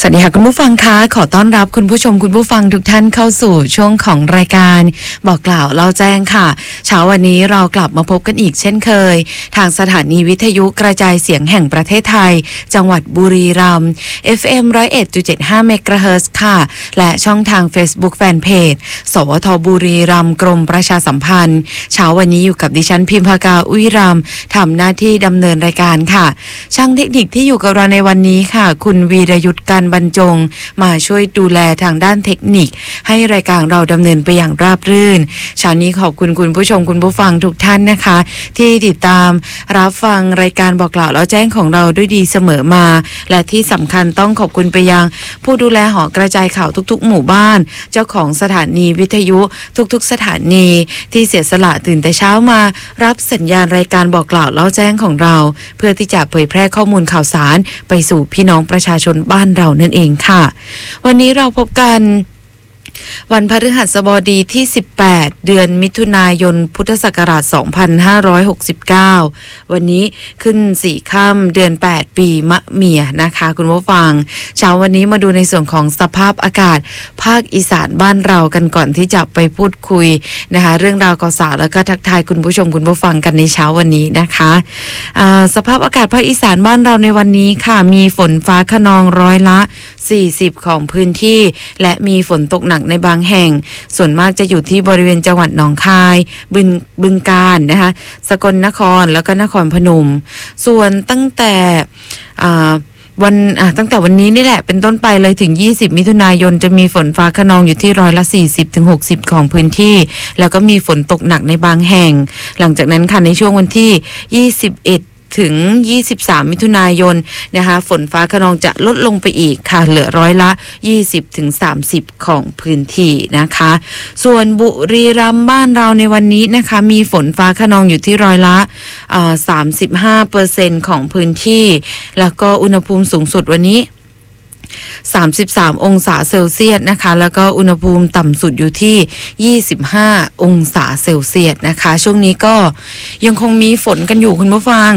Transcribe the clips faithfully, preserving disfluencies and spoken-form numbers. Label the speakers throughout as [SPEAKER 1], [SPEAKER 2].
[SPEAKER 1] สวัสดีค่ะคุณผู้ฟังคะขอต้อนรับคุณผู้ชมคุณผู้ฟังทุกท่านเข้าสู่ช่วงของรายการบอกกล่าวเล่าแจ้งค่ะเช้าวันนี้เรากลับมาพบกันอีกเช่นเคยทางสถานีวิทยุกระจายเสียงแห่งประเทศไทยจังหวัดบุรีรัมย์ เอฟ เอ็ม หนึ่งศูนย์เอ็ดจุดเจ็ดห้า เมกะเฮิรตซ์ค่ะและช่องทาง Facebook Fanpage สวทบุรีรัมย์กรมประชาสัมพันธ์เช้าวันนี้อยู่กับดิฉันพิมพากาอุ้ยรัมย์ทำหน้าที่ดำเนินรายการค่ะช่างเทคนิคที่อยู่กับเราในวันนี้ค่ะคุณวีรยุทธการบรรจงมาช่วยดูแลทางด้านเทคนิคให้รายการเราดำเนินไปอย่างราบรื่นเช้านี้ขอบคุณคุณผู้ชมคุณผู้ฟังทุกท่านนะคะที่ติดตามรับฟังรายการบอกกล่าวแล้วแจ้งของเราด้วยดีเสมอมาและที่สำคัญต้องขอบคุณไปยังผู้ดูแลหอกระจายข่าวทุกๆหมู่บ้านเจ้าของสถานีวิทยุทุกๆสถานีที่เสียสละตื่นแต่เช้ามารับสัญญาณรายการบอกกล่าวแล้วแจ้งของเราเพื่อที่จะเผยแพร่ข้อมูลข่าวสารไปสู่พี่น้องประชาชนบ้านเรานั่นเองค่ะวันนี้เราพบกันวันพฤหัสบดีที่สิบแปดเดือนมิถุนายนพุทธศักราชสองพันห้าร้อยหกสิบเก้าวันนี้ขึ้นสี่ค่ำเดือนแปดปีมะเมียนะคะคุณผู้ฟังเช้าวันนี้มาดูในส่วนของสภาพอากาศภาคอีสานบ้านเรากันก่อนที่จะไปพูดคุยนะคะเรื่องราวข่าวสารแล้วก็ทักทายคุณผู้ชมคุณผู้ฟังกันในเช้าวันนี้นะคะสภาพอากาศภาคอีสานบ้านเราในวันนี้ค่ะมีฝนฟ้าคะนองร้อยละสี่สิบของพื้นที่และมีฝนตกหนักในบางแห่งส่วนมากจะอยู่ที่บริเวณจังหวัดหนองคายบึงบึงกาฬนะคะสกลนครแล้วก็นครพนมส่วนตั้งแต่วันอ่ะตั้งแต่วันนี้นี่แหละเป็นต้นไปเลยถึงยี่สิบมิถุนายนจะมีฝนฟ้าคะนองอยู่ที่ร้อยละสี่สิบถึงหกสิบของพื้นที่แล้วก็มีฝนตกหนักในบางแห่งหลังจากนั้นค่ะในช่วงวันที่ยี่สิบเอ็ดถึงยี่สิบสามมิถุนายนนะคะฝนฟ้าคะนองจะลดลงไปอีกค่ะเหลือร้อยละยี่สิบถึงสามสิบของพื้นที่นะคะส่วนบุรีรัมย์บ้านเราในวันนี้นะคะมีฝนฟ้าคะนองอยู่ที่ร้อยละอ่า สามสิบห้าเปอร์เซ็นต์ ของพื้นที่แล้วก็อุณหภูมิสูงสุดวันนี้สามสิบสามองศาเซลเซียสนะคะแล้วก็อุณหภูมิต่ำสุดอยู่ที่ยี่สิบห้าองศาเซลเซียสนะคะช่วงนี้ก็ยังคงมีฝนกันอยู่คุณผู้ฟัง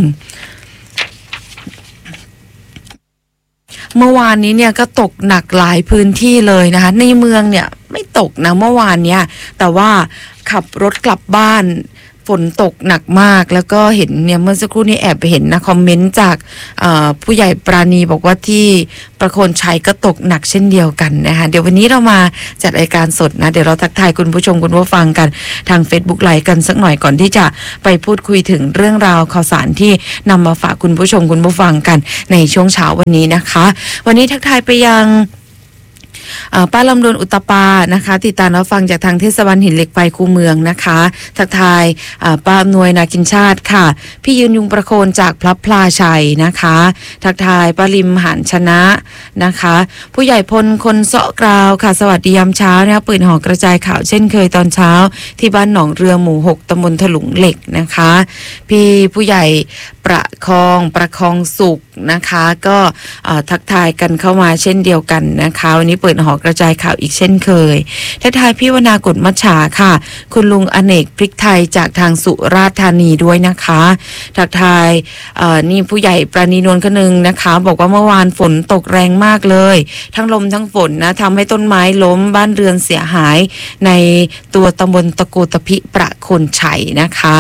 [SPEAKER 1] เมื่อวานนี้เนี่ยก็ตกหนักหลายพื้นที่เลยนะคะในเมืองเนี่ยไม่ตกนะเมื่อวานเนี้ยแต่ว่าขับรถกลับบ้านฝนตกหนักมากแล้วก็เห็นเนี่ยเมื่อสักครู่นี้แอบไปเห็นนะคอมเมนต์จากผู้ใหญ่ปราณีบอกว่าที่ประโคนชัยก็ตกหนักเช่นเดียวกันนะคะเดี๋ยววันนี้เรามาจัดรายการสดนะเดี๋ยวเราทักทายคุณผู้ชมคุณผู้ฟังกันทาง Facebook ไลฟ์กันสักหน่อยก่อนที่จะไปพูดคุยถึงเรื่องราวข่าวสารที่นำมาฝากคุณผู้ชมคุณผู้ฟังกันในช่วงเช้าวันนี้นะคะวันนี้ทักทายไปยังป้าลำดวนอุตปานะคะติดตามรับฟังจากทางเทศบาลหินเหล็กไฟคูเมืองนะคะทักทายป้าอำนวยนากินชาติค่ะพี่ยืนยุงประโคนจากพลับพลาชัยนะคะทักทายป้าลิมหานชนะนะคะผู้ใหญ่พลคนเสาะกราวค่ะสวัสดียามเช้านะคะปืนหอกระจายข่าวเช่นเคยตอนเช้าที่บ้านหนองเรือหมู่หกตำบลถลุงเหล็กนะคะพี่ผู้ใหญ่ประคองประคองสุขนะคะก็ทักทายกันเข้ามาเช่นเดียวกันนะคะวันนี้เปิดหอกระจายข่าวอีกเช่นเคยทักทายพี่วนากฎมัชชาค่ะคุณลุงอเนกพริกไทยจากทางสุราษฎร์ธานีด้วยนะคะทักทายนี่ผู้ใหญ่ปราณีนวลคนึงนะคะบอกว่าเมื่อวานฝนตกแรงมากเลยทั้งลมทั้งฝนนะทำให้ต้นไม้ล้มบ้านเรือนเสียหายในตัวตำบลตะโกตะพิประโคนชัยนะคะ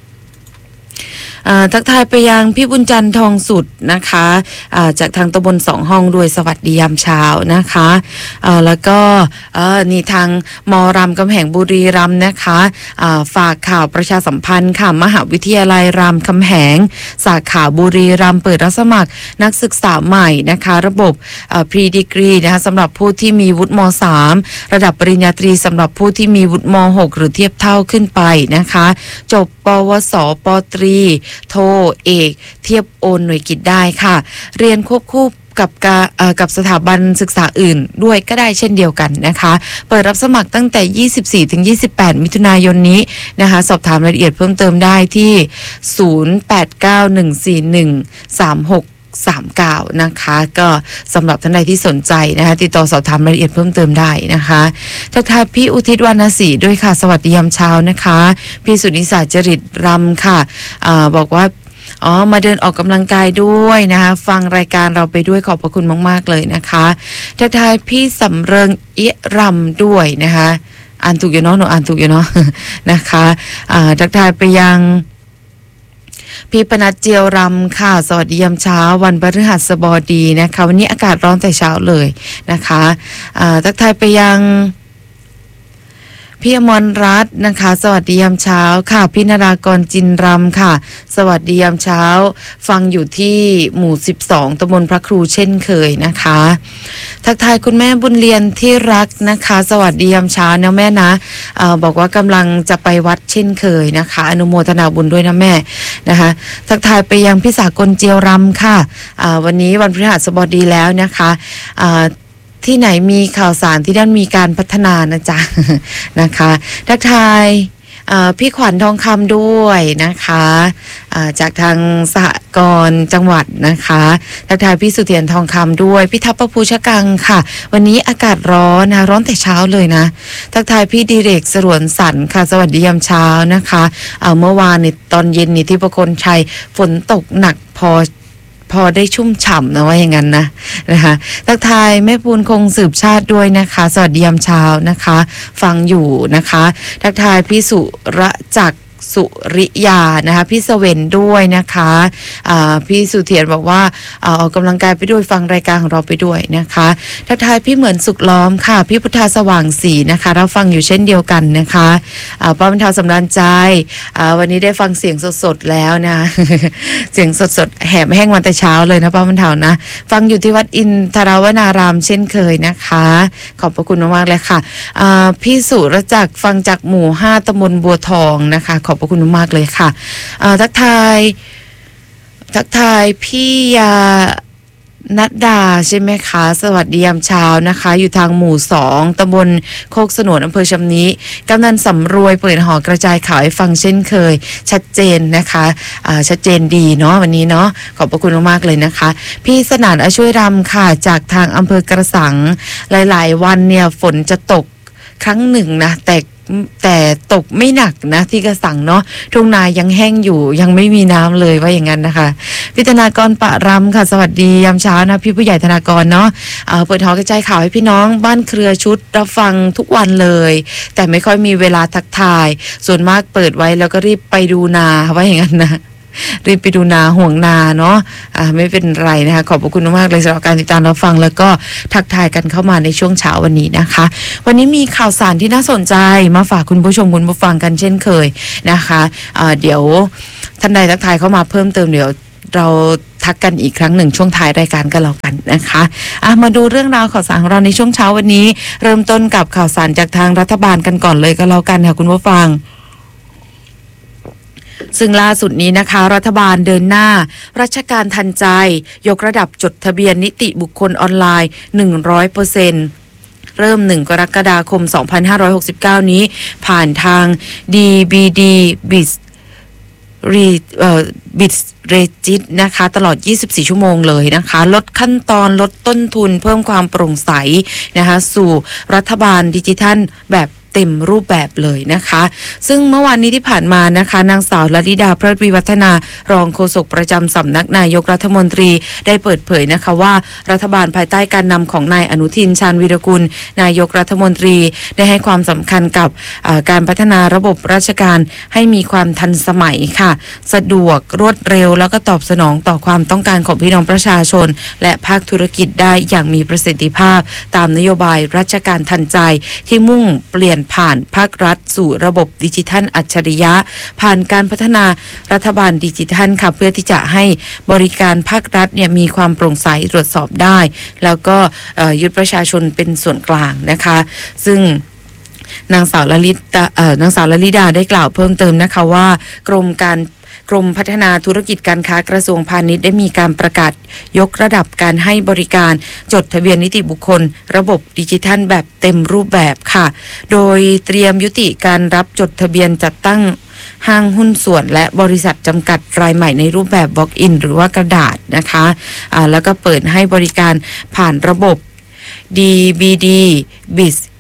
[SPEAKER 1] ทักทายไปยังพี่บุญจันทร์ทองสุดนะคะจากทางตำบลสองห้องด้วยสวัสดียามเช้านะคะแล้วก็นี่ทางมรามคำแหงบุรีรัมย์นะคะฝากข่าวประชาสัมพันธ์ค่ะมหาวิทยาลัยรามคำแหงสาขาบุรีรัมย์เปิดรับสมัครนักศึกษาใหม่นะคะระบบพรีดีกรีนะคะสำหรับผู้ที่มีวุฒิม.สาม ระดับปริญญาตรีสำหรับผู้ที่มีวุฒิม.หก หรือเทียบเท่าขึ้นไปนะคะจบปวสปตรีโทเอกเทียบโอนหน่วยกิจได้ค่ะเรียนควบคู่กับกับสถาบันศึกษาอื่นด้วยก็ได้เช่นเดียวกันนะคะเปิดรับสมัครตั้งแต่ยี่สิบสี่ถึงยี่สิบแปดมิถุนายนนี้นะคะสอบถามรายละเอียดเพิ่มเติมได้ที่ศูนย์ แปด เก้า หนึ่ง สี่ หนึ่ง สาม หก สาม เก้านะคะก็สำหรับท่านใดที่สนใจนะคะติดต่อสอบถามรายละเอียดเพิ่มเติมได้นะคะทักทายพี่อุทิศวรรณศรีด้วยค่ะสวัสดียามเช้านะคะพี่สุนิสาจริตรำค่ะอ่าบอกว่าอ๋อมาเดินออกกำลังกายด้วยนะคะฟังรายการเราไปด้วยขอบพระคุณมากๆเลยนะคะทักทายพี่สำเริงเอี้ยรำด้วยนะคะอ่านถูกอยู่เนาะหนูอ่านถูกอยู่เนาะ นะคะอ่าทักทายไปยังพี่ปนัดเจียวรำค่ะสวัสดียามเช้าวันพฤหัสบดีนะคะวันนี้อากาศร้อนแต่เช้าเลยนะคะอ่าทักทายไปยังพี่อมรรัตน์นะคะสวัสดียามเช้าค่ะพี่นรากรจินรำค่ะสวัสดียามเช้าฟังอยู่ที่หมู่สิบสองตำบลพระครูเช่นเคยนะคะทักทายคุณแม่บุญเรียนที่รักนะคะสวัสดียามเช้านะแม่นะเอ่อบอกว่ากำลังจะไปวัดเช่นเคยนะคะอนุโมทนาบุญด้วยนะแม่นะคะทักทายไปยังพี่สากลเจียวรำค่ะอ่าวันนี้วันพฤหัสบดีแล้วนะคะอ่าที่ไหนมีข่าวสารที่ด้านมีการพัฒนานะจ๊ะ นะคะทักทายพี่ขวัญทองคำด้วยนะคะจากทางสหกรณ์จังหวัดนะคะทักทายพี่สุเทียนทองคำด้วยพี่ทัพประภูชกังค่ะวันนี้อากาศร้อนนะร้อนแต่เช้าเลยนะทักทายพี่ดิเรกสรวนสันค่ะสวัสดียามเช้านะคะเมื่อวานในตอนเย็นนี่ที่ประคนชัยฝนตกหนักพอพอได้ชุ่มฉ่ำนะว่าอย่างนั้นนะนะคะทักทายแม่ปูนคงสืบชาติด้วยนะคะสวัสดียามเช้านะคะฟังอยู่นะคะทักทายพี่สุรจักรสุริยานะคะพี่เสเวนด้วยนะคะะพี่สุเทียนบอกว่าออกกำลังกายไปด้วยฟังรายการของเราไปด้วยนะคะทักทายพี่เหมือนสุขล้อมค่ะพี่พุทธาสว่างศรีนะคะเราฟังอยู่เช่นเดียวกันนะคะป้าบรรเทาสำราญใจวันนี้ได้ฟังเสียงสดๆแล้วนะ เสียงสดๆแหบแห้งมาแต่เช้าเลยนะป้าบรรเทานะฟังอยู่ที่วัดอินทรวนารามเช่นเคยนะคะขอบพระคุณมากๆเลยค่ะพี่สุรจักรฟังจากหมู่ห้าตำบลบัวทองนะคะขอบพระคุณมากเลยค่ะทักทายทักทายพี่ยานัดดาใช่ไหมคะสวัสดียามเช้านะคะอยู่ทางหมู่สองตำบลโคกสนวนอำเภอชำนิกำนันสำรวยเปิดหอกระจายข่าวให้ฟังเช่นเคยชัดเจนนะคะะชัดเจนดีเนาะวันนี้เนาะขอบพระคุณมากๆเลยนะคะพี่สนานอช่วยรำค่ะจากทางอำเภอกระสังหลายๆวันเนี่ยฝนจะตกครั้งหนึ่งนะแต่แต่ตกไม่หนักนะที่กระสังเนาะทุ่งนายังแห้งอยู่ยังไม่มีน้ำเลยว่าอย่างนั้นนะคะพิธนากรปะรำค่ะสวัสดียามเช้านะพี่ผู้ใหญ่ธนากรเนาะเปิดหอกระจายข่าวให้พี่น้องบ้านเครือชุดรับฟังทุกวันเลยแต่ไม่ค่อยมีเวลาทักทายส่วนมากเปิดไว้แล้วก็รีบไปดูนาว่าอย่างนั้นนะรีบไปดูนาห่วงนาเนาะอ่าไม่เป็นไรนะคะขอบคุณมากเลยสำหรับการติดตามรับฟังแล้วก็ทักทายกันเข้ามาในช่วงเช้าวันนี้นะคะวันนี้มีข่าวสารที่น่าสนใจมาฝากคุณผู้ชมคุณผู้ฟังกันเช่นเคยนะคะอ่าเดี๋ยวท่านใดทักทายเข้ามาเพิ่มเติมเดี๋ยวเราทักกันอีกครั้งหนึ่งช่วงท้ายรายการกันแล้วกันนะคะอ่ะมาดูเรื่องราวข่าวสารของเราในช่วงเช้าวันนี้เริ่มต้นกับข่าวสารจากทางรัฐบาลกันก่อนเลยก็แล้วกันค่ะคุณผู้ฟังซึ่งล่าสุดนี้นะคะรัฐบาลเดินหน้าราชการทันใจยกระดับจดทะเบียนนิติบุคคลออนไลน์ หนึ่งร้อยเปอร์เซ็นต์ เริ่มหนึ่งกรกฎาคมสองพันห้าร้อยหกสิบเก้านี้ผ่านทาง ดี บี ดี บิส รีเอ่อบิสเรจิตนะคะตลอดยี่สิบสี่ชั่วโมงเลยนะคะลดขั้นตอนลดต้นทุนเพิ่มความโปร่งใสนะคะสู่รัฐบาลดิจิทัลแบบเต็มรูปแบบเลยนะคะซึ่งเมื่อวานนี้ที่ผ่านมานะคะนางสาวลลิดาเพลิดวิวัฒนารองโฆษกประจำสำนักนายกรัฐมนตรีได้เปิดเผยนะคะว่ารัฐบาลภายใต้การนำของนายอนุทินชาญวีรกุลนายกรัฐมนตรีได้ให้ความสำคัญกับการพัฒนาระบบราชการให้มีความทันสมัยค่ะสะดวกรวดเร็วแล้วก็ตอบสนองต่อความต้องการของพี่น้องประชาชนและภาคธุรกิจได้อย่างมีประสิทธิภาพตามนโยบายราชการทันใจที่มุ่งเปลี่ยนผ่านภาครัฐสู่ระบบดิจิทัลอัจฉริยะผ่านการพัฒนารัฐบาลดิจิทัลค่ะเพื่อที่จะให้บริการภาครัฐเนี่ยมีความโปร่งใสตรวจสอบได้แล้วก็ยึดประชาชนเป็นส่วนกลางนะคะซึ่งนางสาวลลิตาเอ่อนางสาวลลิดาได้กล่าวเพิ่มเติมนะคะว่ากรมการกรมพัฒนาธุรกิจการค้ากระทรวงพาณิชย์ได้มีการประกาศยกระดับการให้บริการจดทะเบียนนิติบุคคลระบบดิจิทัลแบบเต็มรูปแบบค่ะโดยเตรียมยุติการรับจดทะเบียนจัดตั้งห้างหุ้นส่วนและบริษัทจำกัดรายใหม่ในรูปแบบ Walk-in หรือว่ากระดาษนะคะอ่าแล้วก็เปิดให้บริการผ่านระบบ ดี บี ดี บิส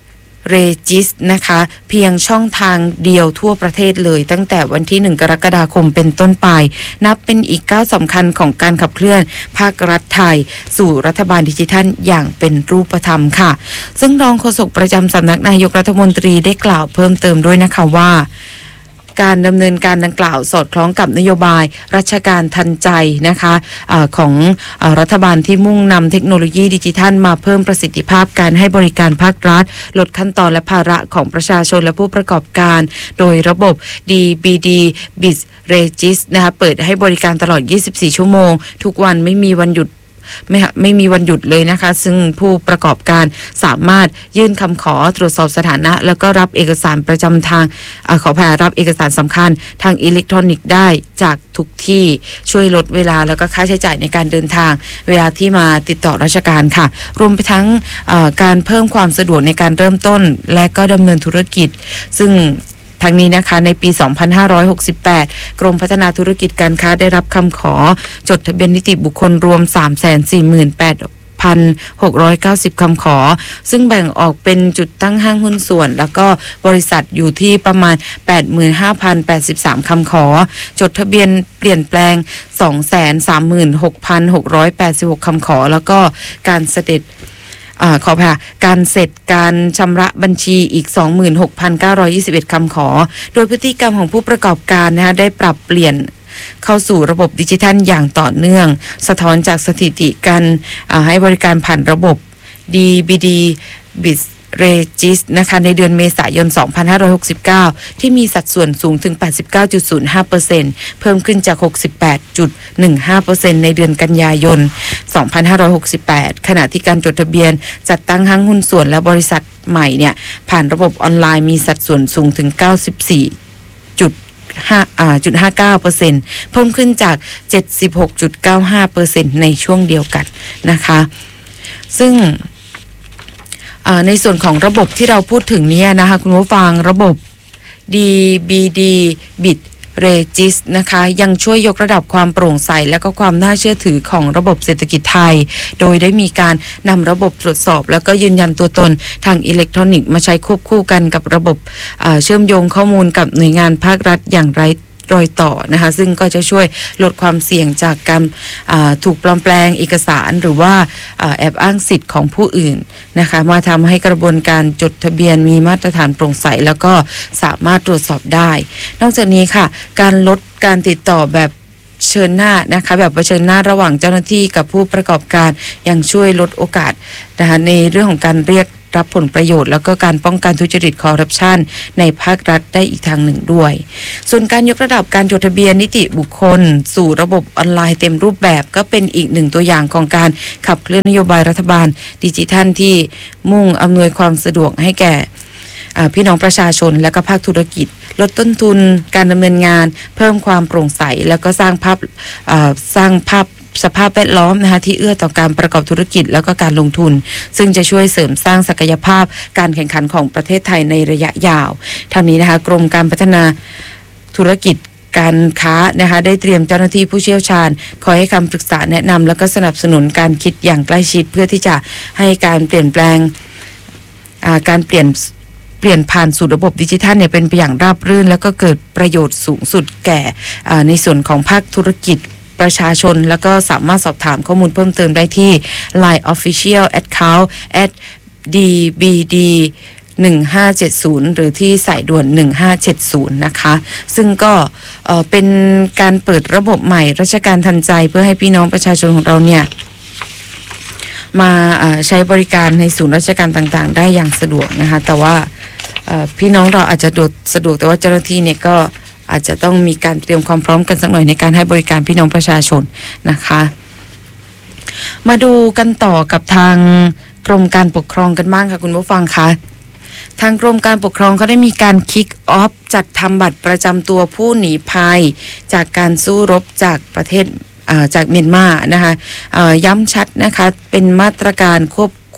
[SPEAKER 1] เรจิสนะคะเพียงช่องทางเดียวทั่วประเทศเลยตั้งแต่วันที่หนึ่งกรกฎาคมเป็นต้นไปนับเป็นอีกก้าวสำคัญของการขับเคลื่อนภาครัฐไทยสู่รัฐบาลดิจิทัลอย่างเป็นรูปธรรมค่ะซึ่งรองโฆษกประจำสำนักนายกรัฐมนตรีได้กล่าวเพิ่มเติมด้วยนะคะว่าการดำเนินการดังกล่าวสอดคล้องกับนโยบายราชการทันใจนะคะอาของอารัฐบาลที่มุ่งนำเทคโนโลยีดิจิทัลมาเพิ่มประสิทธิภาพการให้บริการภาครัฐลดขั้นตอนและภาระของประชาชนและผู้ประกอบการโดยระบบ ดี บี ดี Biz Regis นะคะเปิดให้บริการตลอดยี่สิบสี่ชั่วโมงทุกวันไม่มีวันหยุดไม่ไม่มีวันหยุดเลยนะคะซึ่งผู้ประกอบการสามารถยื่นคำขอตรวจสอบสถานะแล้วก็รับเอกสารประจำทางอขอพารับเอกสารสำคัญทางอิเล็กทรอนิกส์ได้จากทุกที่ช่วยลดเวลาแล้วก็ค่าใช้จ่ายในการเดินทางเวลาที่มาติดต่อราชการค่ะรวมไปทั้งการเพิ่มความสะดวกในการเริ่มต้นและก็ดำเนินธุรกิจซึ่งทั้งนี้นะคะในปี สองพันห้าร้อยหกสิบแปด กรมพัฒนาธุรกิจการค้าได้รับคำขอจดทะเบียนนิติบุคคลรวม สามแสนสี่หมื่นแปดพันหกร้อยเก้าสิบ คำขอซึ่งแบ่งออกเป็นจุดตั้งห้างหุ้นส่วนแล้วก็บริษัทอยู่ที่ประมาณ แปดหมื่นห้าพันแปดสิบสาม คำขอจดทะเบียนเปลี่ยนแปลง สองแสนสามหมื่นหกพันหกร้อยแปดสิบหก คำขอแล้วก็การเสด็จอ่าขอพาการเสร็จการชำระบัญชีอีก สองหมื่นหกพันเก้าร้อยยี่สิบเอ็ด คำขอโดยพฤติกรรมของผู้ประกอบการนะคะได้ปรับเปลี่ยนเข้าสู่ระบบดิจิทัลอย่างต่อเนื่องสะท้อนจากสถิติการให้บริการผ่านระบบ ดี บี ดี Biz Regis นะคะในเดือนเมษายน สองพันห้าร้อยหกสิบเก้า ที่มีสัดส่วนสูงถึง แปดสิบเก้าจุดศูนย์ห้าเปอร์เซ็นต์ เพิ่มขึ้นจาก หกสิบแปดจุดหนึ่งห้าเปอร์เซ็นต์ ในเดือนกันยายน สองพันห้าร้อยหกสิบแปด ขณะที่การจดทะเบียนจัดตั้งห้างหุ้นส่วนและบริษัทใหม่เนี่ยผ่านระบบออนไลน์มีสัดส่วนสูงถึง เก้าสิบสี่จุดห้าอ่าจุดห้าเก้าเปอร์เซ็นต์ เพิ่มขึ้นจาก เจ็ดสิบหกจุดเก้าห้าเปอร์เซ็นต์ ในช่วงเดียวกันนะคะซึ่งในส่วนของระบบที่เราพูดถึงนี้นะคะคุณผู้ฟังระบบ ดี บี ดี Biz Regis นะคะยังช่วยยกระดับความโปร่งใสและก็ความน่าเชื่อถือของระบบเศรษฐกิจไทยโดยได้มีการนำระบบตรวจสอบแล้วก็ยืนยันตัวตนทางอิเล็กทรอนิกส์มาใช้ควบคู่กันกับระบบเชื่อมโยงข้อมูลกับหน่วยงานภาครัฐอย่างไรรอยต่อนะคะซึ่งก็จะช่วยลดความเสี่ยงจากการถูกปลอมแปลงเอกสารหรือว่าแอบอ้างสิทธิ์ของผู้อื่นนะคะมาทำให้กระบวนการจดทะเบียนมีมาตรฐานโปร่งใสแล้วก็สามารถตรวจสอบได้นอกจากนี้ค่ะการลดการติดต่อแบบเชิญหน้านะคะแบบเผชิญหน้าระหว่างเจ้าหน้าที่กับผู้ประกอบการยังช่วยลดโอกาสนะคะในเรื่องของการเรียกรับผลประโยชน์แล้วก็การป้องกันทุจริตคอร์รัปชันในภาครัฐได้อีกทางหนึ่งด้วยส่วนการยกระดับการจดทะเบียนนิติบุคคลสู่ระบบออนไลน์เต็มรูปแบบก็เป็นอีกหนึ่งตัวอย่างของการขับเคลื่อนนโยบายรัฐบาลดิจิทัลที่มุ่งอำนวยความสะดวกให้แก่พี่น้องประชาชนและก็ภาคธุรกิจลดต้นทุนการดำเนินงานเพิ่มความโปร่งใสแล้วก็สร้างภาพสร้างภาพสภาพแวดล้อมนะคะที่เอื้อต่อการประกอบธุรกิจแล้วก็การลงทุนซึ่งจะช่วยเสริมสร้างศักยภาพการแข่งขันของประเทศไทยในระยะยาวทางนี้นะคะกรมการพัฒนาธุรกิจการค้านะคะได้เตรียมเจ้าหน้าที่ผู้เชี่ยวชาญคอยให้คำปรึกษาแนะนำแล้วก็สนับสนุนการคิดอย่างใกล้ชิดเพื่อที่จะให้การเปลี่ยนแปลงการเปลี่ยนเปลี่ยนผ่านสู่ระบบดิจิทัลเนี่ยเป็นไปอย่างราบรื่นแล้วก็เกิดประโยชน์สูงสุดแก่ในส่วนของภาคธุรกิจประชาชนแล้วก็สามารถสอบถามข้อมูลเพิ่มเติมได้ที่ ไลน์ Official Account แอท ดี บี ดี หนึ่งห้าเจ็ดศูนย์ หรือที่สายด่วนหนึ่งห้าเจ็ดศูนย์นะคะซึ่งก็เอ่อเป็นการเปิดระบบใหม่ราชการทันใจเพื่อให้พี่น้องประชาชนของเราเนี่ยมาใช้บริการในศูนย์ราชการต่างๆได้อย่างสะดวกนะคะแต่ว่าพี่น้องเราอาจจะสะดวกแต่ว่าเจ้าหน้าที่เนี่ยก็อาจจะต้องมีการเตรียมความพร้อมกันสักหน่อยในการให้บริการพี่น้องประชาชนนะคะมาดูกันต่อกับทางกรมการปกครองกันบ้างค่ะคุณผู้ฟังคะทางกรมการปกครองเขาได้มีการคิกออฟจัดทำบัตรประจำตัวผู้หนีภัยจากการสู้รบจากประเทศจากเมียนมานะคะย้ำชัดนะคะเป็นมาตรการควบคุม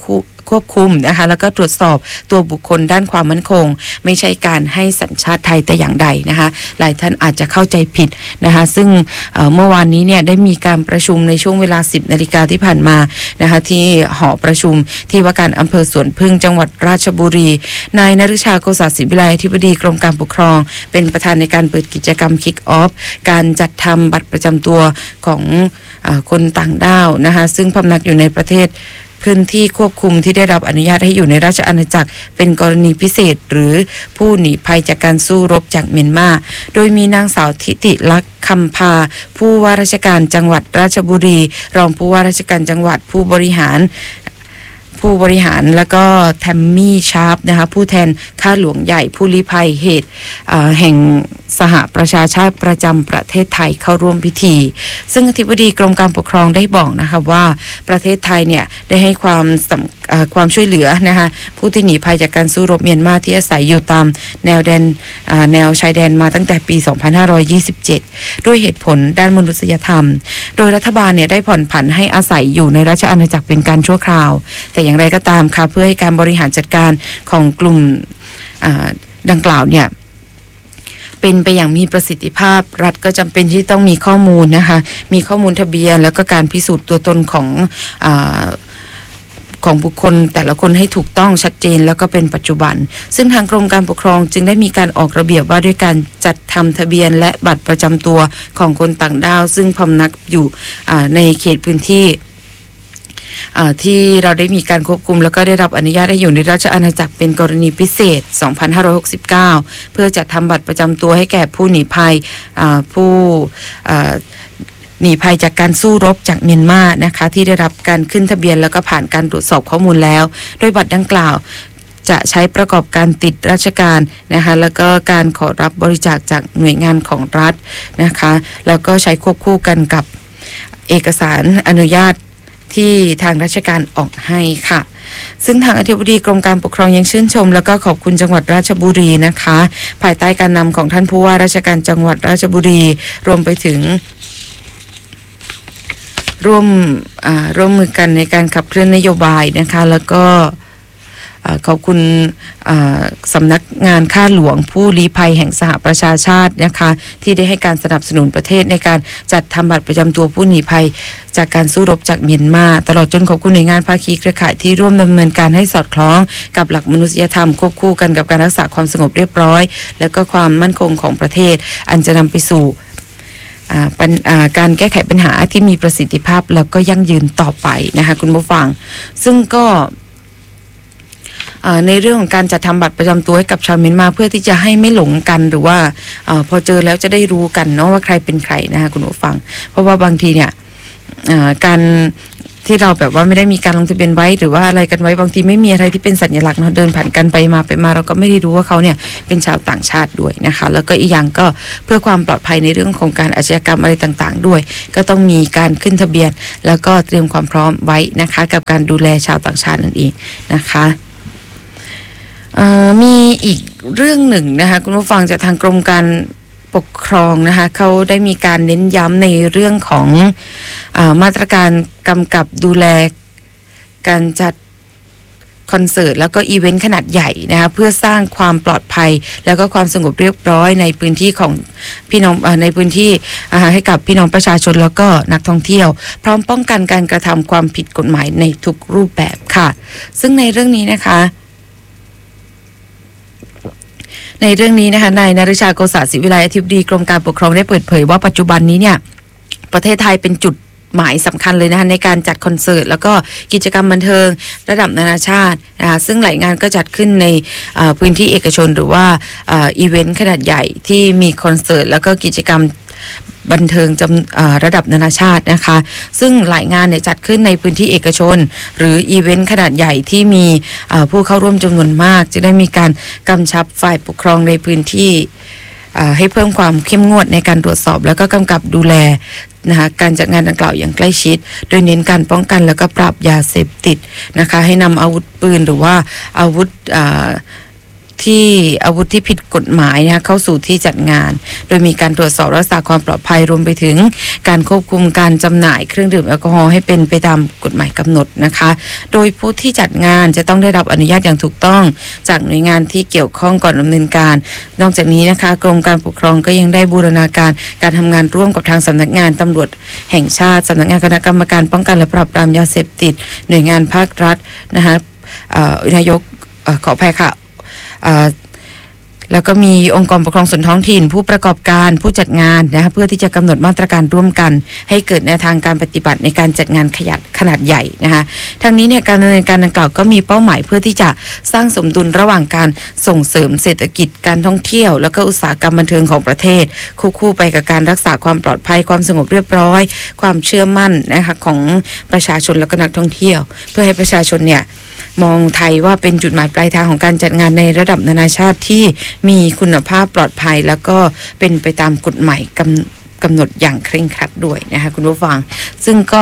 [SPEAKER 1] ควบคุมนะคะแล้วก็ตรวจสอบตัวบุคคลด้านความมั่นคงไม่ใช่การให้สัญชาติไทยแต่อย่างใดนะคะหลายท่านอาจจะเข้าใจผิดนะคะซึ่ง เ, เมื่อวานนี้เนี่ยได้มีการประชุมในช่วงเวลา สิบนาฬิกาที่ผ่านมานะคะที่หอประชุมที่ว่าการอำเภอสวนพึ่งจังหวัดราชบุรีนายนฤชาโกษาศิวิไลอธิบดีกรมการปกครองเป็นประธานในการเปิดกิจกรรม Kick Off การจัดทำบัตรประจำตัวของอ่าคนต่างด้าวนะคะซึ่งพำนักอยู่ในประเทศพื้นที่ควบคุมที่ได้รับอนุญาตให้อยู่ในราชอาณาจักรเป็นกรณีพิเศษหรือผู้หนีภัยจากการสู้รบจากเมียนมาโดยมีนางสาวทิติลักษณ์คำพาผู้ว่าราชการจังหวัดราชบุรีรองผู้ว่าราชการจังหวัดผู้บริหารผู้บริหารแล้วก็แทมมี่ชาร์ปนะคะผู้แทนข้าหลวงใหญ่ผู้ลี้ภัยเหตุแห่งสหประชาชาติประจำประเทศไทยเข้าร่วมพิธีซึ่งอธิบดีกรมการปกครองได้บอกนะคะว่าประเทศไทยเนี่ยได้ให้ความความช่วยเหลือนะคะผู้ที่หนีภัยจากการสู้รบเมียนมาที่อาศัยอยู่ตามแนวแดนแนวชายแดนมาตั้งแต่ปี สองพันห้าร้อยยี่สิบเจ็ด ด้วยเหตุผลด้านมนุษยธรรมโดยรัฐบาลเนี่ยได้ผ่อนผันให้อาศัยอยู่ในราชอาณาจักรเป็นการชั่วคราวแต่อย่างไรก็ตามค่ะเพื่อให้การบริหารจัดการของกลุ่มดังกล่าวเนี่ยเป็นไปอย่างมีประสิทธิภาพรัฐก็จำเป็นที่ต้องมีข้อมูลนะคะมีข้อมูลทะเบียนแล้วก็การพิสูจน์ตัวตนของอ่าของบุคคลแต่ละคนให้ถูกต้องชัดเจนแล้วก็เป็นปัจจุบันซึ่งทางกรมการปกครองจึงได้มีการออกระเบียบว่าด้วยการจัดทำทะเบียนและบัตรประจำตัวของคนต่างด้าวซึ่งพำนักอยู่ในเขตพื้นที่ที่เราได้มีการควบคุมแล้วก็ได้รับอนุญาตให้อยู่ในราชอาณาจักรเป็นกรณีพิเศษ สองพันห้าร้อยหกสิบเก้า เพื่อจัดทำบัตรประจำตัวให้แก่ผู้หนีภัยผู้หนีภัยจากการสู้รบจากเมียนมานะคะที่ได้รับการขึ้นทะเบียนแล้วก็ผ่านการตรวจสอบข้อมูลแล้วโดยบัตรดังกล่าวจะใช้ประกอบการติดราชการนะคะแล้วก็การขอรับบริจาคจากหน่วยงานของรัฐนะคะแล้วก็ใช้ควบคู่กันกับเอกสารอนุญาตที่ทางราชการออกให้ค่ะซึ่งทางอธิบดีกรมการปกครองยังชื่นชมแล้วก็ขอบคุณจังหวัดราชบุรีนะคะภายใต้การนำของท่านผู้ว่าราชการจังหวัดราชบุรีรวมไปถึงร่วมร่วมมือกันในการขับเคลื่อนนโยบายนะคะแล้วก็ขอบคุณสำนักงานข้าหลวงผู้ลี้ภัยแห่งสหประชาชาตินะคะที่ได้ให้การสนับสนุนประเทศในการจัดทำบัตรประจำตัวผู้หนีภัยจากการสู้รบจากเมียนมาตลอดจนขอบคุณหน่วยงานภาคีเครือข่ายที่ร่วมดำเนินการให้สอดคล้องกับหลักมนุษยธรรมควบคู่กันกับการรักษาความสงบเรียบร้อยและก็ความมั่นคงของประเทศอันจะนำไปสู่การแก้ไขปัญหาที่มีประสิทธิภาพแล้วก็ยั่งยืนต่อไปนะคะคุณผู้ฟังซึ่งก็ในเรื่องของการจัดทำบัตรประจำตัวให้กับชาวเมียนมาเพื่อที่จะให้ไม่หลงกันหรือว่าอพอเจอแล้วจะได้รู้กันเนาะว่าใครเป็นใครนะคะคุณผู้ฟังเพราะว่าบางทีเนี่ยการที่เราแบบว่าไม่ได้มีการลงทะเบียนไว้หรือว่าอะไรกันไว้บางทีไม่มีอะไรที่เป็นสัญลักษณ์เนาะเดินผ่านกันไปมาไปมาเราก็ไม่ได้รู้ว่าเขาเนี่ยเป็นชาวต่างชาติด้วยนะคะแล้วก็อีกอย่างก็เพื่อความปลอดภัยในเรื่องของการอาชญากรรมอะไรต่างๆด้วยก็ต้องมีการขึ้นทะเบียนแล้วก็เตรียมความพร้อมไว้นะคะกับการดูแลชาวต่างชาตินั่นเองนะคะมีอีกเรื่องหนึ่งนะคะคุณผู้ฟังจากทางกรมการปกครองนะคะเขาได้มีการเน้นย้ำในเรื่องของอ่ามาตรการกำกับดูแลการจัดคอนเสิร์ตแล้วก็อีเวนต์ขนาดใหญ่นะคะเพื่อสร้างความปลอดภัยแล้วก็ความสงบเรียบร้อยในพื้นที่ของพี่น้องในพื้นที่ให้กับพี่น้องประชาชนแล้วก็นักท่องเที่ยวพร้อมป้องกันการกระทำความผิดกฎหมายในทุกรูปแบบค่ะซึ่งในเรื่องนี้นะคะในเรื่องนี้นะคะนายนฤชาโกษาศิวิไลอธิบดีกรมการปกครองได้เปิดเผยว่าปัจจุบันนี้เนี่ยประเทศไทยเป็นจุดหมายสำคัญเลยนะคะในการจัดคอนเสิร์ตแล้วก็กิจกรรมบันเทิงระดับนานาชาตินะคะซึ่งหลายงานก็จัดขึ้นในพื้นที่เอกชนหรือว่าอีเวนต์ขนาดใหญ่ที่มีคอนเสิร์ตแล้วก็กิจกรรมบันเทิงจำระดับนานาชาตินะคะซึ่งหลายงานเนี่ยจัดขึ้นในพื้นที่เอกชนหรืออีเวนต์ขนาดใหญ่ที่มีผู้เข้าร่วมจำนวนมากจะได้มีการกำชับฝ่ายปกครองในพื้นที่ให้เพิ่มความเข้มงวดในการตรวจสอบแล้วก็กำกับดูแลนะคะการจัดงานดังกล่าวอย่างใกล้ชิดโดยเน้นการป้องกันแล้วก็ปราบยาเสพติดนะคะให้นำอาวุธปืนหรือว่าอาวุธที่อาวุธที่ผิดกฎหมายนะคะเข้าสู่ที่จัดงานโดยมีการตรวจสอบรักษาความปลอดภัยรวมไปถึงการควบคุมการจำหน่ายเครื่องดื่มแอลกอฮอล์ให้เป็นไปตามกฎหมายกำหนดนะคะโดยผู้ที่จัดงานจะต้องได้รับอนุญาตอย่างถูกต้องจากหน่วยงานที่เกี่ยวข้องก่อนดำเนินการนอกจากนี้นะคะกรมการปกครองก็ยังได้บูรณาการการทำงานร่วมกับทางสำนักงานตำรวจแห่งชาติสำนักงานคณะกรรมการป้องกันและปราบปรามยาเสพติดหน่วยงานภาครัฐนะคะนายกขออภัยค่ะแล้วก็มีองค์กรปกครองส่วนท้องถิ่นผู้ประกอบการผู้จัดงานนะคะเพื่อที่จะกำหนดมาตรการร่วมกันให้เกิดแนวทางการปฏิบัติในการจัดงานขยะขนาดใหญ่นะคะทั้งนี้เนี่ยการดำเนินการดังกล่าวก็มีเป้าหมายเพื่อที่จะสร้างสมดุลระหว่างการส่งเสริมเศรษฐกิจการท่องเที่ยวแล้วก็อุตสาหกรรมบันเทิงของประเทศคู่ๆไปกับการรักษาความปลอดภัยความสงบเรียบร้อยความเชื่อมั่นนะคะของประชาชนและก็นักท่องเที่ยวเพื่อให้ประชาชนเนี่ยมองไทยว่าเป็นจุดหมายปลายทางของการจัดงานในระดับนานาชาติที่มีคุณภาพปลอดภัยแล้วก็เป็นไปตามกฎหมายกำกำหนดอย่างเคร่งครัดด้วยนะคะคุณผู้ฟังซึ่งก็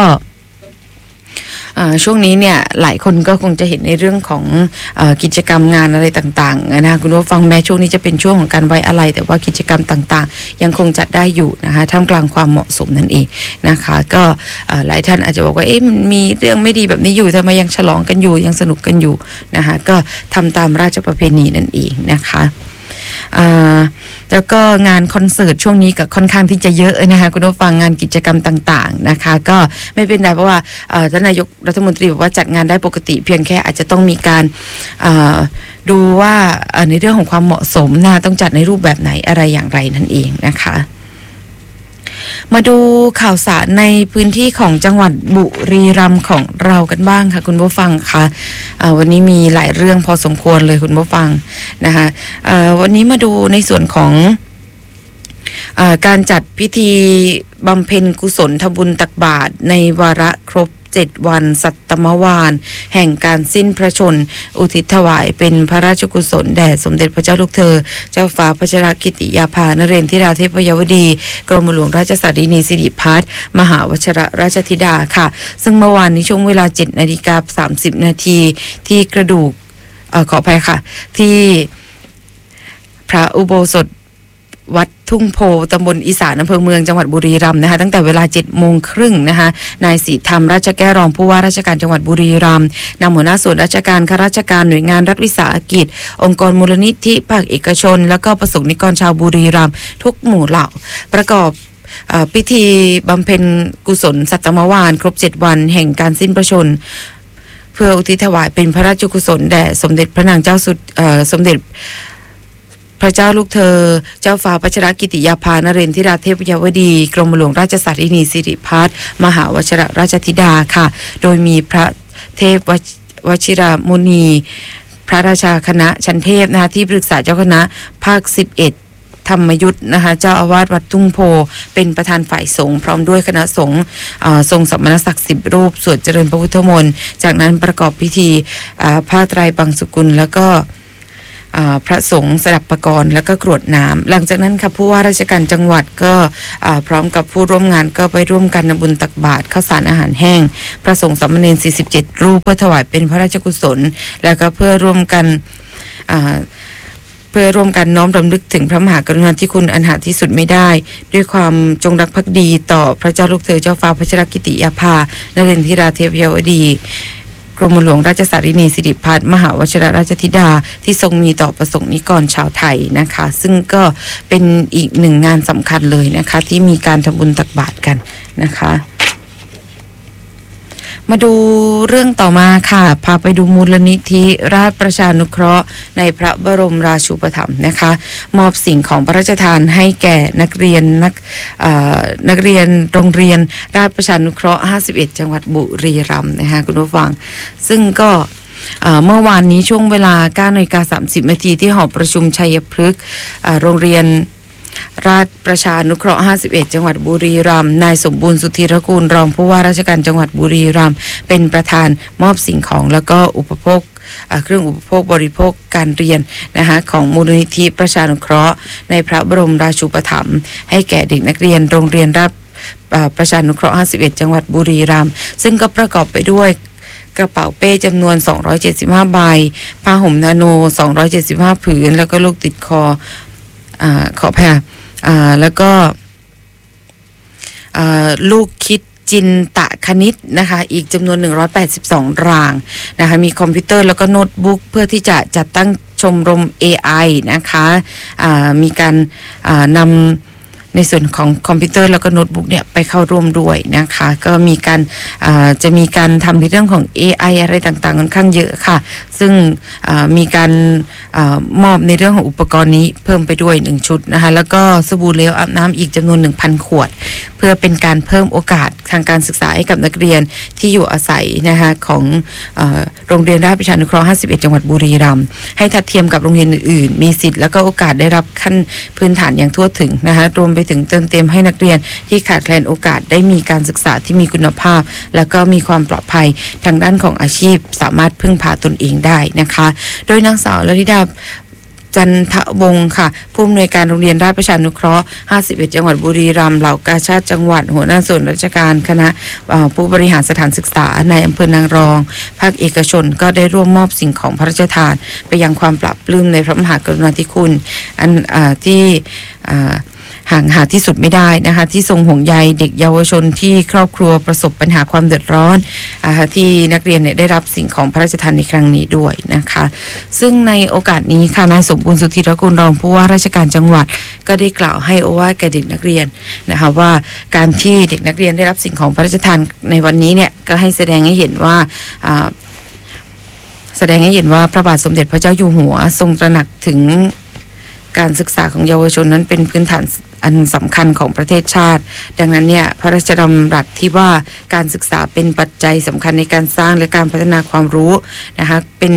[SPEAKER 1] ช่วงนี้เนี่ยหลายคนก็คงจะเห็นในเรื่องของเอ่อกิจกรรมงานอะไรต่างๆนะคะคุณผู้ฟังแม้ช่วงนี้จะเป็นช่วงของการไว้อะไรแต่ว่ากิจกรรมต่างๆยังคงจัดได้อยู่นะคะท่ามกลางความเหมาะสมนั่นเองนะคะก็หลายท่านอาจจะบอกว่าเอ๊ะมันมีเรื่องไม่ดีแบบนี้อยู่ทำไมยังฉลองกันอยู่ยังสนุกกันอยู่นะคะก็ทำตามราชประเพณีนั่นเองนะคะแล้วก็งานคอนเสิร์ตช่วงนี้ก็ค่อนข้างที่จะเยอะนะคะคุณผู้ฟังงานกิจกรรมต่างๆนะคะก็ไม่เป็นไรเพราะว่าท่านนายกรัฐมนตรีบอกว่าจัดงานได้ปกติเพียงแค่อาจจะต้องมีการดูว่าในเรื่องของความเหมาะสมนะต้องจัดในรูปแบบไหนอะไรอย่างไรนั่นเองนะคะมาดูข่าวสารในพื้นที่ของจังหวัดบุรีรัมย์ของเรากันบ้างค่ะคุณผู้ฟังค่ะวันนี้มีหลายเรื่องพอสมควรเลยคุณผู้ฟังนะคะวันนี้มาดูในส่วนของการจัดพิธีบำเพ็ญกุศลทำบุญตักบาตรในวาระครบเจ็ดวันสัตตมวาลแห่งการสิ้นพระชนอุทิศถวายเป็นพระราชกุศลแด่สมเด็จพระเจ้าลูกเธอเจ้าฟ้าพัชรกิติยาภานเรศธิราเทพยวดีกรมหลวงราชสารีนีสิริพัฒน์มหาวชิรราชธิดาค่ะซึ่งเมื่อวานนี้ช่วงเวลา เจ็ดนาฬิกาสามสิบนาทีที่กระดูกเอ่อขออภัยค่ะที่พระอุโบสถวัดทุ่งโพตำบลอีสานอำเภอเมืองจังหวัดบุรีรัมย์นะคะตั้งแต่เวลา เจ็ดโมงครึ่งนะคะนายศรีธรรมราชแก้วรองผู้ว่าราชการจังหวัดบุรีรัมย์นำหัวหน้าส่วนราชการข้าราชการหน่วยงานรัฐวิสาหกิจองค์กรมูลนิธิภาคเอกชนแล้วก็ประสงค์นิกรชาวบุรีรัมย์ทุกหมู่เหล่าประกอบพิธีบำเพ็ญกุศลสัตตมวาลครบเจ็ดวันแห่งการสิ้นพระชนเพื่ออุทิศถวายเป็นพระราชกุศลแด่สมเด็จพระนางเจ้าสุดสมเด็จพระเจ้าลูกเธอเจ้าฟ้าพัชรกิติยาภานเรศธิราเทพยวดีกรมหลวงราชสารีนีสิริพัฒน์มหาวชิรราชธิดาค่ะโดยมีพระเทพวชิรมุนีพระราชาคณะชั้นเทพนะคะที่ปรึกษาเจ้าคณะภาคสิบเอ็ดธรรมยุทธนะคะเจ้าอาวาสวัดทุ่งโพเป็นประธานฝ่ายสงฆ์พร้อมด้วยคณะสงฆ์ทรงสมณศักดิ์สิบรูปสวดเจริญพระพุทธมนต์จากนั้นประกอบพิธีผ้าไตรบังสุกุลแล้วก็พระสงฆ์สดับประกรณ์แล้วก็กรวดน้ำหลังจากนั้นค่ะผู้ว่าราชการจังหวัดก็พร้อมกับผู้ร่วมงานก็ไปร่วมกันทำบุญตักบาตรข้าวสารอาหารแห้งพระสงฆ์สามเณรสี่สิบเจ็ดรูปเพื่อถวายเป็นพระราชกุศลแล้วก็เพื่อร่วมกันเพื่อร่วมกันน้อมรำลึกถึงพระมหากรุณาธิคุณอันหาที่สุดไม่ได้ด้วยความจงรักภักดีต่อพระเจ้าลูกเธอเจ้าฟ้าพัชรกิติยาภานเรศธิราเทพยวดีกรมหลวงราชสารีนีสิริพัฒน์มหาวชิรราชธิดาที่ทรงมีต่อประสงค์นิกรชาวไทยนะคะซึ่งก็เป็นอีกหนึ่งงานสำคัญเลยนะคะที่มีการทำบุญตักบาตรกันนะคะมาดูเรื่องต่อมาค่ะพาไปดูมูลนิธิราชประชานุเคราะห์ในพระบรมราชูปถัมภ์นะคะมอบสิ่งของพระราชทานให้แก่นักเรียนนักนักเรียนโรงเรียนราชประชานุเคราะห์ห้าสิบเอ็ดจังหวัดบุรีรัมย์นะคะคุณผู้ฟังซึ่งก็เมื่อวานนี้ช่วงเวลา เก้านาฬิกาสามสิบนาทีที่หอประชุมชัยพฤกษ์โรงเรียนราชประชานุเคราะห์ห้าสิบเอ็ดจังหวัดบุรีรัมย์นายสมบูรณ์สุธีรกูลรองผู้ว่าราชการจังหวัดบุรีรัมย์เป็นประธานมอบสิ่งของแล้วก็อุปโภคเครื่องอุปโภคบริโภคการเรียนนะคะของมูลนิธิประชานุเคราะห์ในพระบรมราชูปถัมภ์ให้แก่เด็กนักเรียนโรงเรียนราชประชานุเคราะห์ห้าสิบเอ็ดจังหวัดบุรีรัมย์ซึ่งก็ประกอบไปด้วยกระเป๋าเป้จำนวนสองร้อยเจ็ดสิบห้าใบผ้าห่มนาโนสองร้อยเจ็ดสิบห้าผืนแล้วก็ลูกติดคออ่าขอแพรอ่าแล้วก็อ่าลูกคิดจินตะคณิตนะคะอีกจำนวนหนึ่งร้อยแปดสิบสองรางนะคะมีคอมพิวเตอร์แล้วก็โน้ตบุ๊กเพื่อที่จะจัดตั้งชมรม เอ ไอ นะคะอ่ามีการอ่านำในส่วนของคอมพิวเตอร์แล้วก็โน้ตบุ๊กเนี่ยไปเข้าร่วมด้วยนะคะก็มีการจะมีการทำในเรื่องของ เอ ไอ อะไรต่างๆค่อนข้างเยอะค่ะซึ่งมีการมอบในเรื่องของอุปกรณ์นี้เพิ่มไปด้วยหนึ่งชุดนะคะแล้วก็สบู่เหลวอาบน้ำอีกจำนวน หนึ่งพัน ขวดเพื่อเป็นการเพิ่มโอกาสทางการศึกษาให้กับนักเรียนที่อยู่อาศัยนะคะของโรงเรียนราชประชานุเคราะห์ห้าสิบเอ็ดจังหวัดบุรีรัมย์ให้ทัดเทียมกับโรงเรียนอื่นๆมีสิทธิ์แล้วก็โอกาสได้รับขั้นพื้นฐานอย่างทั่วถึงนะคะรวมไปถึงเติมเต็มให้นักเรียนที่ขาดแคลนโอกาสได้มีการศึกษาที่มีคุณภาพแล้วก็มีความปลอดภัยทางด้านของอาชีพสามารถพึ่งพาตนเองได้นะคะโดยนางสาวลลิดาจันทวงศ์ค่ะผู้อำนวยการโรงเรียนราชประชานุเคราะห์ห้าสิบเอ็ดจังหวัดบุรีรัมย์เหล่ากาชาติจังหวัดหัวหน้าส่วนราชการคณะผู้บริหารสถานศึกษาในอำเภอนางรองภาคเอกชนก็ได้ร่วมมอบสิ่งของพระราชทานไปยังความปรับปลื้มในพระมหากรุณาธิคุณอันที่ห่างหาที่สุดไม่ได้นะคะที่ทรงห่วงใยเด็กเยาวชนที่ครอบครัวประสบปัญหาความเดือดร้อนที่นักเรียนเนี่ยได้รับสิ่งของพระราชทานในครั้งนี้ด้วยนะคะซึ่งในโอกาสนี้ค่ะนายสมบูรณ์สุธีรกุลรองผู้ว่าราชการจังหวัดก็ได้กล่าวให้โอวาทแก่เด็กนักเรียนนะคะว่าการที่เด็กนักเรียนได้รับสิ่งของพระราชทานในวันนี้เนี่ยก็ให้แสดงให้เห็นว่าแสดงให้เห็นว่าพระบาทสมเด็จพระเจ้าอยู่หัวทรงตระหนักถึงการศึกษาของเยาวชนนั้นเป็นพื้นฐานอันสำคัญของประเทศชาติดังนั้นเนี่ยพระราชดำรัสที่ว่าการศึกษาเป็นปัจจัยสำคัญในการสร้างและการพัฒนาความรู้นะคะเป็น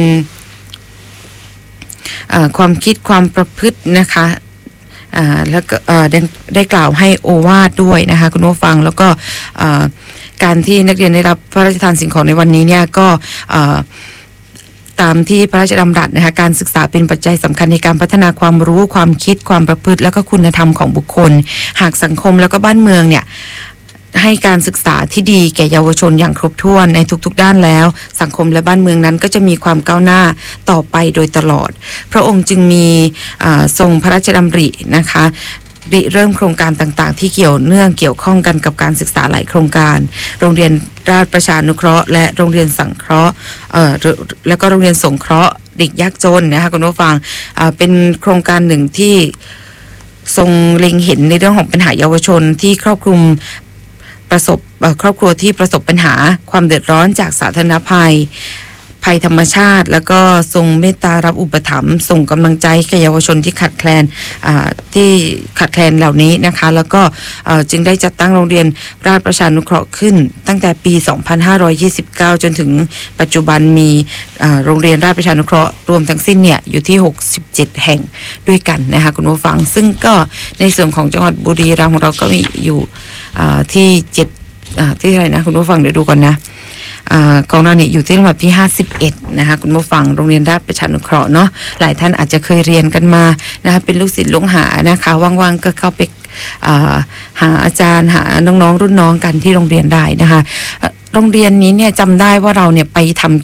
[SPEAKER 1] ความคิดความประพฤตินะคะแล้วก็ได้ได้กล่าวให้โอวาทด้วยนะคะคุณผู้ฟังแล้วก็การที่นักเรียนได้รับพระราชทานสิ่งของในวันนี้เนี่ยก็ตามที่พระราชดำรัสนะคะการศึกษาเป็นปัจจัยสำคัญในการพัฒนาความรู้ความคิดความประพฤติและก็คุณธรรมของบุคคลหากสังคมแล้วก็บ้านเมืองเนี่ยให้การศึกษาที่ดีแก่เยาวชนอย่างครบถ้วนในทุกๆด้านแล้วสังคมและบ้านเมืองนั้นก็จะมีความก้าวหน้าต่อไปโดยตลอดพระองค์จึงมีทรงพระราชดำรินะคะริเริ่มโครงการต่างๆที่เกี่ยวเนื่องเกี่ยวข้องกันกับการศึกษาหลายโครงการโรงเรียนราชประชานุเคราะห์และโรงเรียนสังเคราะห์เอ่อแล้วก็โรงเรียนสงเคราะห์เด็กยากจนนะคะคุณผู้ฟังอ่าเป็นโครงการหนึ่งที่ทรงเล็งเห็นในเรื่องของปัญหาเยาวชนที่ครอบคลุมประสบครอบครัวที่ประสบปัญหาความเดือดร้อนจากสาธารณภัยภัยธรรมชาติแล้วก็ทรงเมตตารับอุปถัมภ์ส่งกำลังใจแก่เยาวชนที่ขาดแคลนที่ขาดแคลนเหล่านี้นะคะแล้วก็จึงได้จัดตั้งโรงเรียนราชประชานุเคราะห์ขึ้นตั้งแต่ปีสองพันห้าร้อยยี่สิบเก้าจนถึงปัจจุบันมีโรงเรียนราชประชานุเคราะห์รวมทั้งสิ้นเนี่ยอยู่ที่หกสิบเจ็ดแห่งด้วยกันนะคะคุณผู้ฟังซึ่งก็ในส่วนของจังหวัดบุรีรัมย์ของเราก็มีอยู่ที่เจ็ดที่อะไรนะคุณผู้ฟังเดี๋ยวดูก่อนนะของเราเนี่ยอยู่ที่ลำดับที่ห้าสิบเอ็ดนะคะคุณผู้ฟังโรงเรียนราชประชานุเคราะห์เนาะหลายท่านอาจจะเคยเรียนกันมานะคะเป็นลูกศิษย์ลูกหานะคะว่างๆก็เข้าไปหาอาจารย์หาน้องๆรุ่นน้องกันที่โรงเรียนได้นะคะโรงเรียนนี้เนี่ยจำได้ว่าเราเนี่ยไปทำ